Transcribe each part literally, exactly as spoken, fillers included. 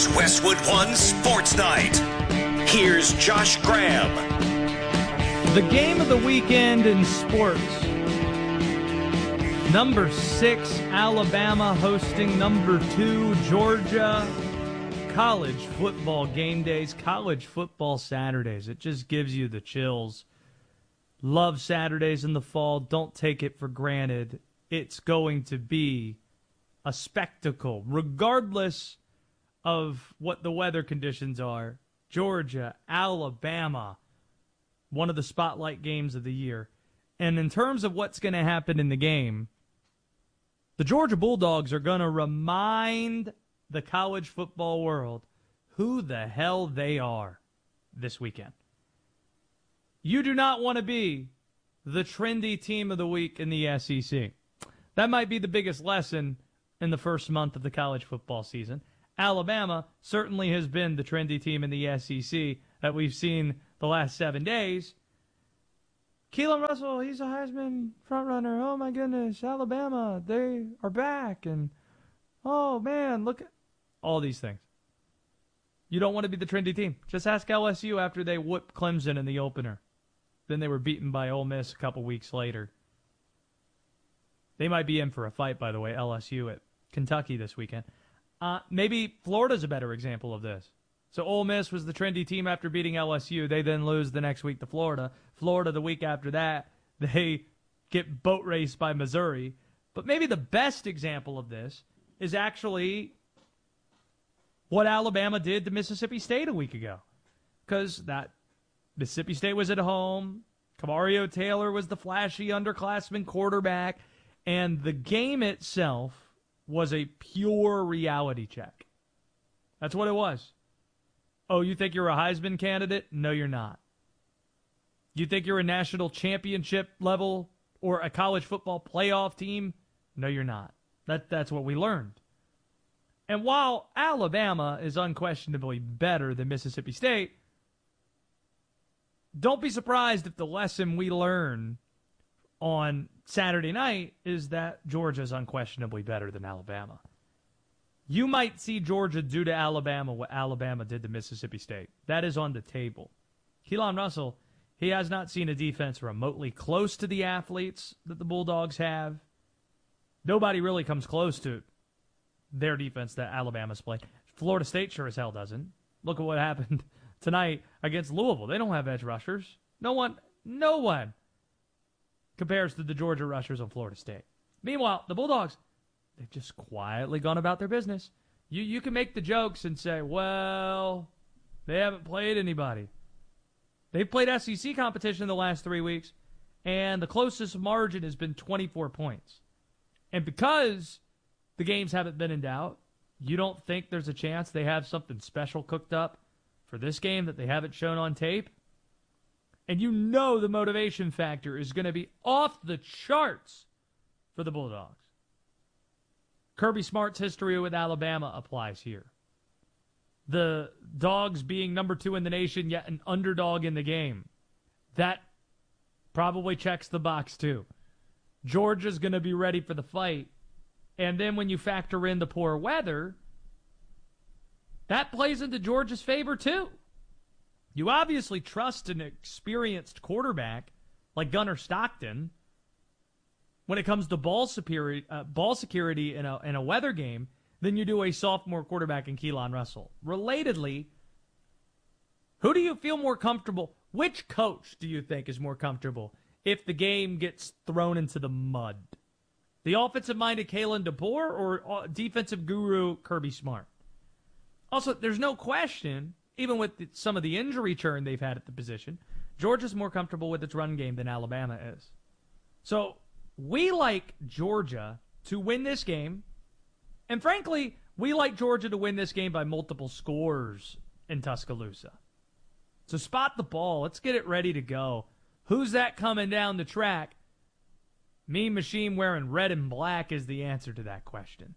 It's Westwood One Sports Night. Here's Josh Graham. The game of the weekend in sports. Number six, Alabama hosting number two, Georgia. College football game days, college football Saturdays. It just gives you the chills. Love Saturdays in the fall. Don't take it for granted. It's going to be a spectacle, regardless of what the weather conditions are. Georgia, Alabama, one of the spotlight games of the year. And in terms of what's going to happen in the game, the Georgia Bulldogs are going to remind the college football world who the hell they are this weekend. You do not want to be the trendy team of the week in the S E C. That might be the biggest lesson in the first month of the college football season. Alabama certainly has been the trendy team in the S E C that we've seen the last seven days. Keelan Russell, he's a Heisman frontrunner. Oh, my goodness. Alabama, they are back. And, oh, man, look at all these things. You don't want to be the trendy team. Just ask L S U after they whooped Clemson in the opener. Then they were beaten by Ole Miss a couple weeks later. They might be in for a fight, by the way, L S U at Kentucky this weekend. Uh, maybe Florida's a better example of this. So Ole Miss was the trendy team after beating L S U. They then lose the next week to Florida. Florida the week after that, they get boat raced by Missouri. But maybe the best example of this is actually what Alabama did to Mississippi State a week ago. Because that Mississippi State was at home. Kamario Taylor was the flashy underclassman quarterback. And the game itself was a pure reality check. That's what it was. Oh, you think you're a Heisman candidate? No, you're not. You think you're a national championship level or a college football playoff team? No, you're not. That, that's what we learned. And while Alabama is unquestionably better than Mississippi State, don't be surprised if the lesson we learn on Saturday night is that Georgia is unquestionably better than Alabama. You might see Georgia do to Alabama what Alabama did to Mississippi State. That is on the table. Keelan Russell, he has not seen a defense remotely close to the athletes that the Bulldogs have. Nobody really comes close to their defense that Alabama's played. Florida State sure as hell doesn't. Look at what happened tonight against Louisville. They don't have edge rushers. No one, no one compares to the Georgia rushers on Florida State. Meanwhile, the Bulldogs, they've just quietly gone about their business. You you can make the jokes and say, well, they haven't played anybody. They've played S E C competition the last three weeks, and the closest margin has been twenty-four points. And because the games haven't been in doubt, you don't think there's a chance they have something special cooked up for this game that they haven't shown on tape? And you know the motivation factor is going to be off the charts for the Bulldogs. Kirby Smart's history with Alabama applies here. The Dogs being number two in the nation, yet an underdog in the game. That probably checks the box too. Georgia's going to be ready for the fight. And then when you factor in the poor weather, that plays into Georgia's favor too. You obviously trust an experienced quarterback like Gunnar Stockton when it comes to ball security, uh, ball security in a, in a weather game than you do a sophomore quarterback in Keelan Russell. Relatedly, who do you feel more comfortable? Which coach do you think is more comfortable if the game gets thrown into the mud? The offensive-minded Kalen DeBoer or defensive guru Kirby Smart? Also, there's no question, even with the, some of the injury churn they've had at the position, Georgia's more comfortable with its run game than Alabama is. So we like Georgia to win this game. And frankly, we like Georgia to win this game by multiple scores in Tuscaloosa. So spot the ball. Let's get it ready to go. Who's that coming down the track? Mean Machine wearing red and black is the answer to that question.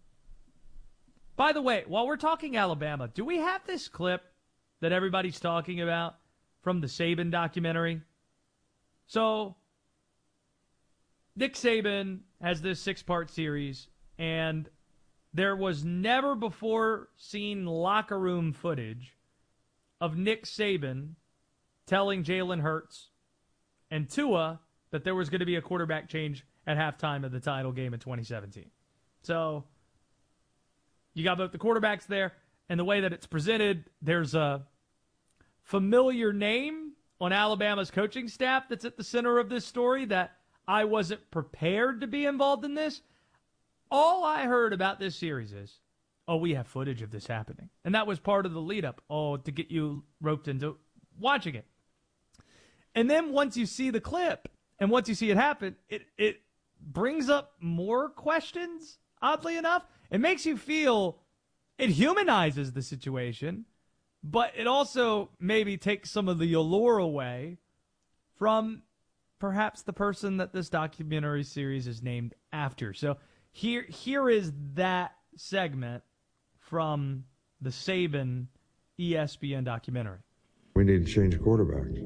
By the way, while we're talking Alabama, do we have this clip that everybody's talking about from the Saban documentary? So, Nick Saban has this six-part series, and there was never before seen locker room footage of Nick Saban telling Jalen Hurts and Tua that there was going to be a quarterback change at halftime of the title game in twenty seventeen. So you got both the quarterbacks there, and the way that it's presented, there's a familiar name on Alabama's coaching staff that's at the center of this story that I wasn't prepared to be involved in this. All I heard about this series is, oh, we have footage of this happening. And that was part of the lead-up, oh, to get you roped into watching it. And then once you see the clip, and once you see it happen, it, it brings up more questions, oddly enough. It makes you feel, it humanizes the situation, but it also maybe takes some of the allure away from perhaps the person that this documentary series is named after. So here, here is that segment from the Saban E S P N documentary. We need to change quarterbacks.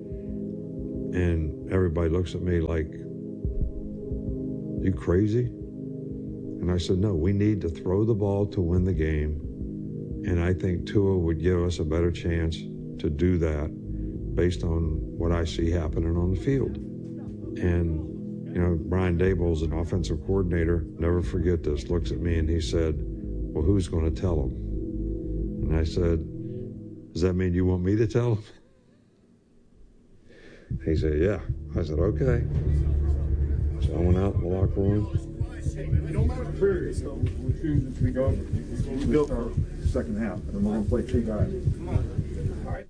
And everybody looks at me like, you crazy? And I said, no, we need to throw the ball to win the game. And I think Tua would give us a better chance to do that based on what I see happening on the field. And, you know, Brian Daboll's an offensive coordinator, never forget this, looks at me and he said, well, who's going to tell him? And I said, does that mean you want me to tell him? He said, yeah. I said, okay. So I went out in the locker room. No matter the period, so we choose to go. We built our second half, and then we're going to play two guys. Come on. All right.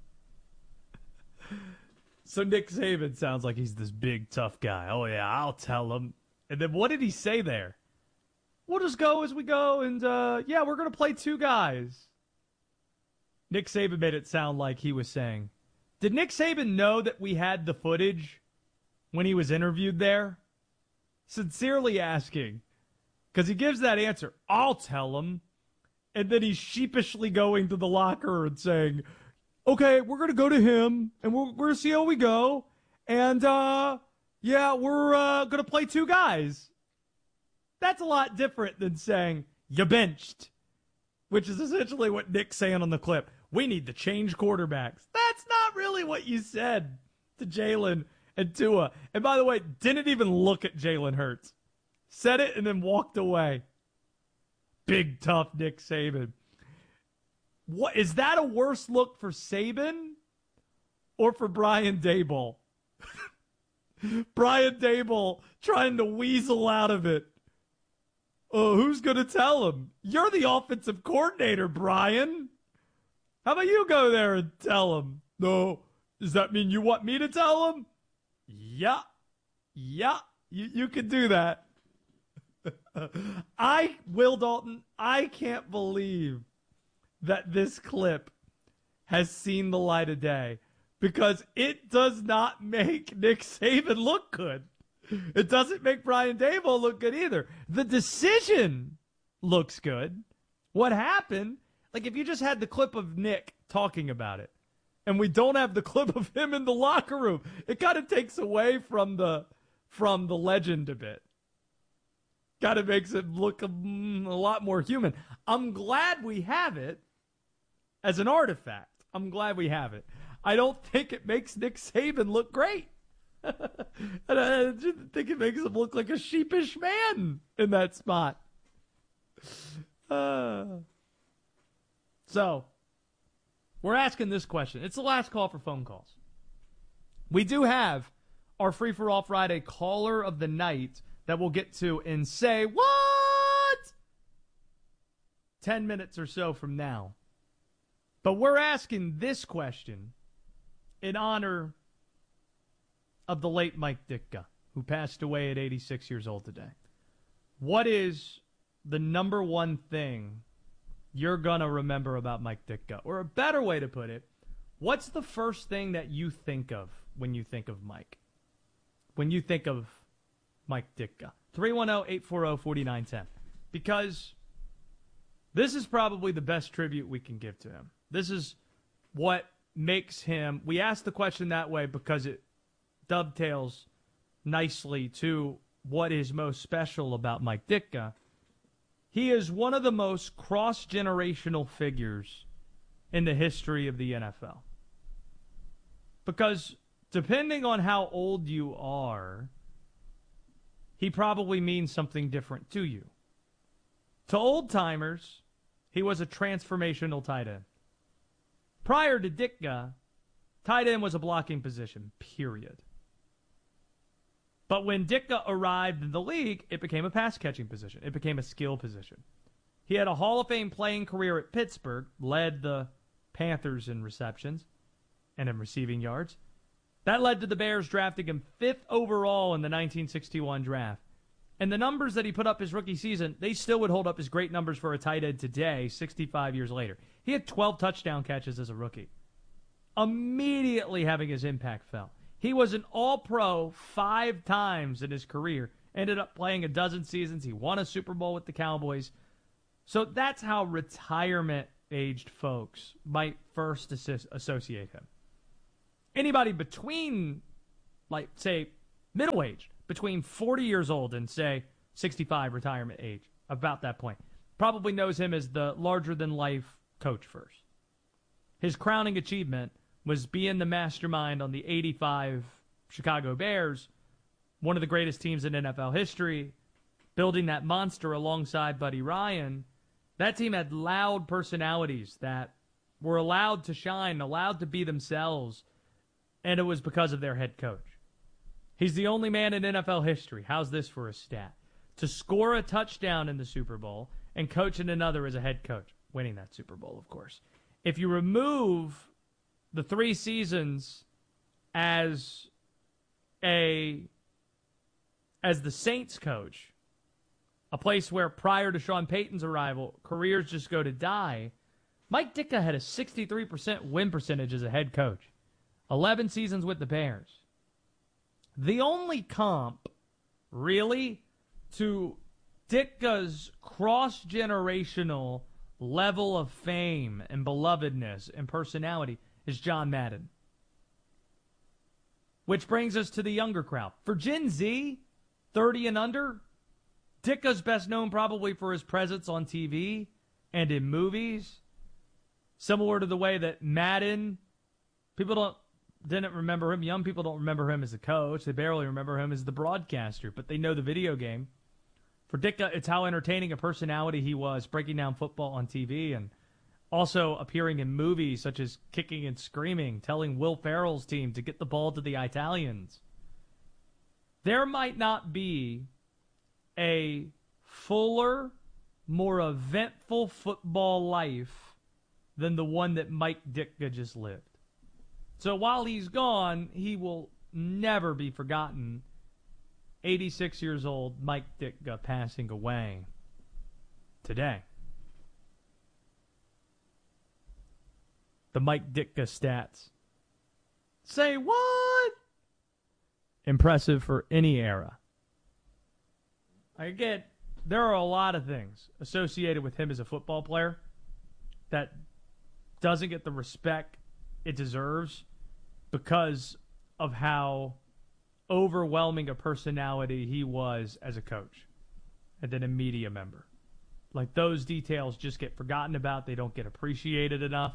So Nick Saban sounds like he's this big, tough guy. Oh, yeah, I'll tell him. And then what did he say there? We'll just go as we go, and, uh, yeah, we're going to play two guys. Nick Saban made it sound like he was saying, did Nick Saban know that we had the footage when he was interviewed there? Sincerely asking. Because he gives that answer, I'll tell him. And then he's sheepishly going to the locker and saying, okay, we're going to go to him, and we're, we're going to see how we go. And, uh, yeah, we're uh, going to play two guys. That's a lot different than saying, you benched. Which is essentially what Nick's saying on the clip. We need to change quarterbacks. That's not really what you said to Jalen and Tua. And by the way, didn't even look at Jalen Hurts. Said it and then walked away. Big, tough Nick Saban. What, is that a worse look for Saban or for Brian Daboll? Brian Daboll trying to weasel out of it. Oh, who's going to tell him? You're the offensive coordinator, Brian. How about you go there and tell him? No. Does that mean you want me to tell him? Yeah. Yeah. You, you can do that. I, Will Dalton, I can't believe that this clip has seen the light of day because it does not make Nick Saban look good. It doesn't make Brian Daboll look good either. The decision looks good. What happened, like if you just had the clip of Nick talking about it and we don't have the clip of him in the locker room, it kind of takes away from the from the legend a bit. Kind of makes it look a, a lot more human. I'm glad we have it as an artifact. I'm glad we have it. I don't think it makes Nick Saban look great. And I just think it makes him look like a sheepish man in that spot. Uh, so, we're asking this question. It's the last call for phone calls. We do have our Free for All Friday caller of the night that we'll get to in say what? Ten minutes or so from now. But we're asking this question in honor of the late Mike Ditka, who passed away at eighty-six years old today. What is the number one thing you're going to remember about Mike Ditka? Or a better way to put it, what's the first thing that you think of when you think of Mike? When you think of Mike Ditka? three one zero, eight four zero, four nine one zero. Because this is probably the best tribute we can give to him. This is what makes him... We asked the question that way because it dovetails nicely to what is most special about Mike Ditka. He is one of the most cross-generational figures in the history of the N F L. Because depending on how old you are, he probably means something different to you. To old-timers, he was a transformational tight end. Prior to Ditka, tight end was a blocking position, period. But when Ditka arrived in the league, it became a pass-catching position. It became a skill position. He had a Hall of Fame playing career at Pittsburgh, led the Panthers in receptions and in receiving yards. That led to the Bears drafting him fifth overall in the nineteen sixty-one draft. And the numbers that he put up his rookie season, they still would hold up as great numbers for a tight end today, sixty-five years later. He had twelve touchdown catches as a rookie. Immediately having his impact fell. He was an all-pro five times in his career. Ended up playing a dozen seasons. He won a Super Bowl with the Cowboys. So that's how retirement-aged folks might first assist, associate him. Anybody between, like, say, middle-aged, between forty years old and, say, sixty-five retirement age, about that point, probably knows him as the larger-than-life coach first. His crowning achievement was being the mastermind on the eighty-five Chicago Bears, one of the greatest teams in N F L history, building that monster alongside Buddy Ryan. That team had loud personalities that were allowed to shine, allowed to be themselves, and it was because of their head coach. He's the only man in N F L history, how's this for a stat, to score a touchdown in the Super Bowl and coach in another as a head coach, winning that Super Bowl, of course. If you remove the three seasons as a as the Saints coach, a place where prior to Sean Payton's arrival, careers just go to die, Mike Ditka had a sixty-three percent win percentage as a head coach. eleven seasons with the Bears. The only comp, really, to Ditka's cross-generational level of fame and belovedness and personality is John Madden. Which brings us to the younger crowd. For Gen Z, thirty and under, Ditka's best known probably for his presence on T V and in movies. Similar to the way that Madden, people don't didn't remember him. Young people don't remember him as a coach. They barely remember him as the broadcaster, but they know the video game. For Ditka, it's how entertaining a personality he was, breaking down football on T V and also appearing in movies such as Kicking and Screaming, telling Will Ferrell's team to get the ball to the Italians. There might not be a fuller, more eventful football life than the one that Mike Ditka just lived. So while he's gone, he will never be forgotten. eighty-six years old, Mike Ditka passing away today. The Mike Ditka stats. Say what? Impressive for any era. Again, there are a lot of things associated with him as a football player that doesn't get the respect it deserves because of how overwhelming a personality he was as a coach and then a media member. Like, those details just get forgotten about. They don't get appreciated enough.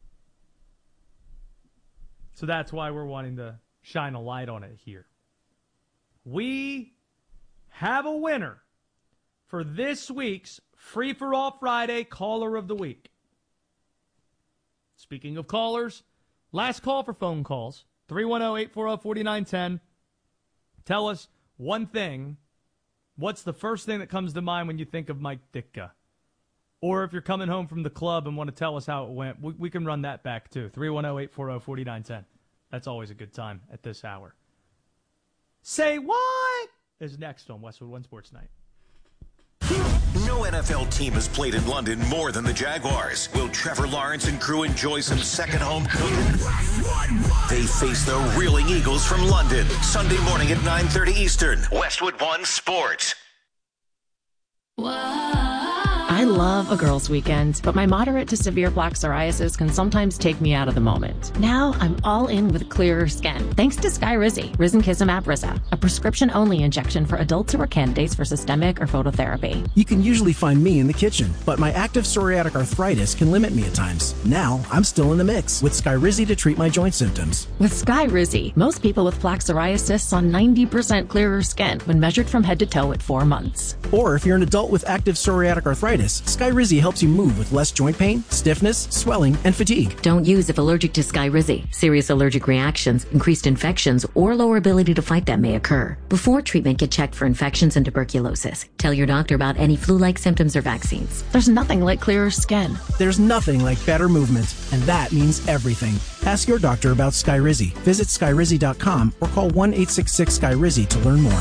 So that's why we're wanting to shine a light on it here. We have a winner for this week's Free for All Friday Caller of the Week. Speaking of callers, last call for phone calls, three one zero, eight four zero, four nine one zero. Tell us one thing. What's the first thing that comes to mind when you think of Mike Ditka? Or if you're coming home from the club and want to tell us how it went, we, we can run that back too. three one zero, eight four zero, four nine one zero. That's always a good time at this hour. Say what is next on Westwood One Sports Night. No N F L team has played in London more than the Jaguars. Will Trevor Lawrence and crew enjoy some second home cooking? They face the Reeling Eagles from London, Sunday morning at nine thirty Eastern. Westwood One Sports. Wow. I love a girls' weekend, but my moderate to severe plaque psoriasis can sometimes take me out of the moment. Now I'm all in with clearer skin, thanks to Skyrizi, Risankizumab Riza, a prescription-only injection for adults who are candidates for systemic or phototherapy. You can usually find me in the kitchen, but my active psoriatic arthritis can limit me at times. Now I'm still in the mix with Skyrizi to treat my joint symptoms. With Skyrizi, most people with plaque psoriasis saw ninety percent clearer skin when measured from head to toe at four months. Or if you're an adult with active psoriatic arthritis, Skyrizi helps you move with less joint pain, stiffness, swelling, and fatigue. Don't use if allergic to Skyrizi. Serious allergic reactions, increased infections, or lower ability to fight them may occur. Before treatment, get checked for infections and tuberculosis. Tell your doctor about any flu-like symptoms or vaccines. There's nothing like clearer skin. There's nothing like better movement, and that means everything. Ask your doctor about Skyrizi. Visit Skyrizi dot com or call one eight six six Skyrizi to learn more.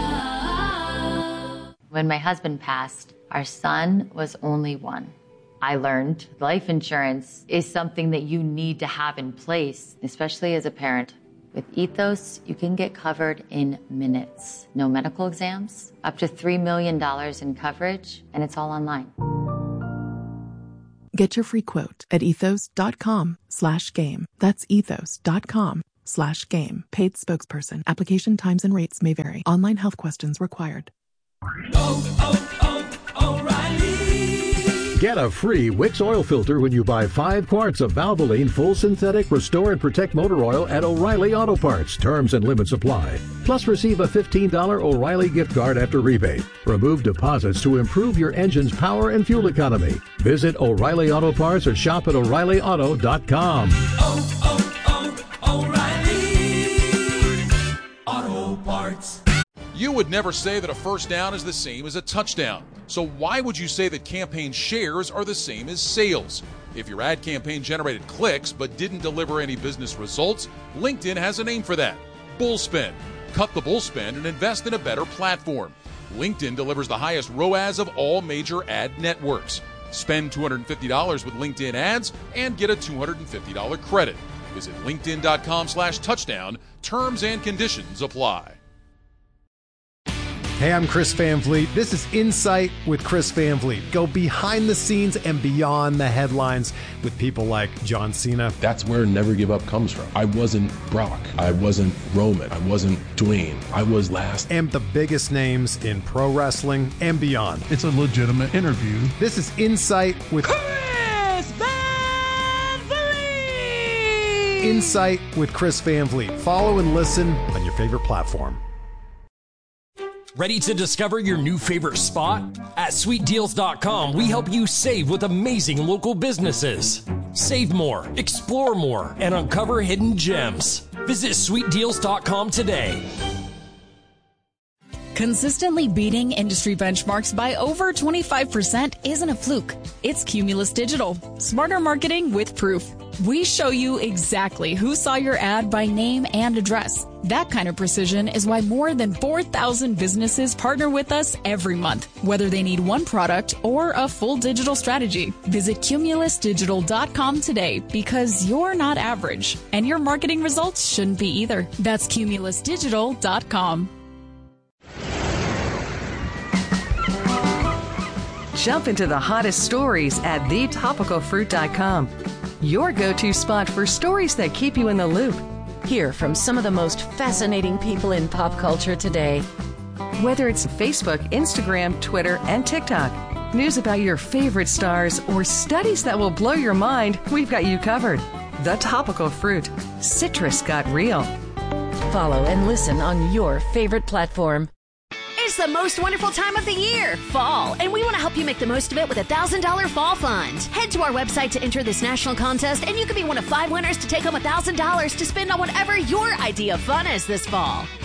When my husband passed, our son was only one. I learned life insurance is something that you need to have in place, especially as a parent. With Ethos, you can get covered in minutes. No medical exams, up to three million dollars in coverage, and it's all online. Get your free quote at ethos.com slash game. That's ethos.com slash game. Paid spokesperson. Application times and rates may vary. Online health questions required. Oh, oh, oh, O'Reilly. Get a free Wix oil filter when you buy five quarts of Valvoline Full Synthetic Restore and Protect Motor Oil at O'Reilly Auto Parts. Terms and limits apply. Plus, receive a fifteen dollars O'Reilly gift card after rebate. Remove deposits to improve your engine's power and fuel economy. Visit O'Reilly Auto Parts or shop at O'Reilly Auto dot com. Oh, oh, oh, O'Reilly Auto Parts. You would never say that a first down is the same as a touchdown. So why would you say that campaign shares are the same as sales? If your ad campaign generated clicks but didn't deliver any business results, LinkedIn has a name for that: bullspend. Cut the bullspend and invest in a better platform. LinkedIn delivers the highest R O A S of all major ad networks. Spend two hundred fifty dollars with LinkedIn ads and get a two hundred fifty dollars credit. Visit linkedin.com slash touchdown. Terms and conditions apply. Hey, I'm Chris Van Vliet. This is Insight with Chris Van Vliet. Go behind the scenes and beyond the headlines with people like John Cena. That's where Never Give Up comes from. I wasn't Brock. I wasn't Roman. I wasn't Dwayne. I was last. And the biggest names in pro wrestling and beyond. It's a legitimate interview. This is Insight with Chris Van Vliet. Insight with Chris Van Vliet. Follow and listen on your favorite platform. Ready to discover your new favorite spot? At sweet deals dot com, we help you save with amazing local businesses. Save more, explore more, and uncover hidden gems. Visit sweet deals dot com today. Consistently beating industry benchmarks by over twenty-five percent isn't a fluke. It's Cumulus Digital. Smarter marketing with proof. We show you exactly who saw your ad by name and address. That kind of precision is why more than four thousand businesses partner with us every month, whether they need one product or a full digital strategy. Visit cumulus digital dot com today, because you're not average, and your marketing results shouldn't be either. That's cumulus digital dot com. Jump into the hottest stories at the topical fruit dot com. Your go-to spot for stories that keep you in the loop. Hear from some of the most fascinating people in pop culture today. Whether it's Facebook, Instagram, Twitter, and TikTok, news about your favorite stars, or studies that will blow your mind, we've got you covered. The Topical Fruit. Citrus got real. Follow and listen on your favorite platform. It's the most wonderful time of the year, fall, and we want to help you make the most of it with a one thousand dollars Fall Fund. Head to our website to enter this national contest, and you could be one of five winners to take home one thousand dollars to spend on whatever your idea of fun is this fall.